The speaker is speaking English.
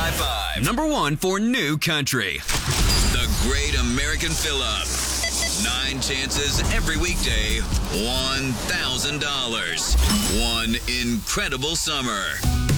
High Five. Number 1 for New Country. The Great American Fill-Up. 9 chances every weekday. $1,000. One incredible summer.